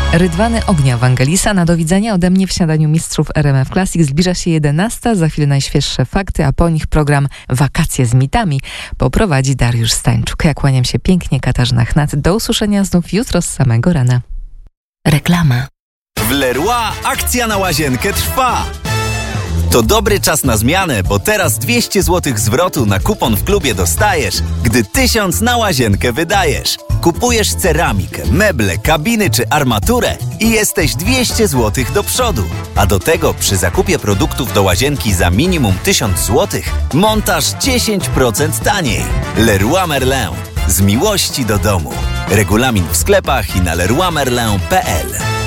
Rydwany Ognia Wangelisa na do widzenia ode mnie w śniadaniu mistrzów RMF Classic. Zbliża się 11, za chwilę najświeższe fakty, a po nich program Wakacje z mitami poprowadzi Dariusz Stańczuk. Ja kłaniam się pięknie, Katarzyna Chnat. Do usłyszenia znów jutro z samego rana. Reklama. W Leroy akcja na łazienkę trwa. To dobry czas na zmianę, bo teraz 200 zł zwrotu na kupon w klubie dostajesz, gdy 1000 na łazienkę wydajesz. Kupujesz ceramikę, meble, kabiny czy armaturę i jesteś 200 zł do przodu. A do tego przy zakupie produktów do łazienki za minimum 1000 zł montaż 10% taniej. Leroy Merlin. Z miłości do domu. Regulamin w sklepach i na leroymerlin.pl.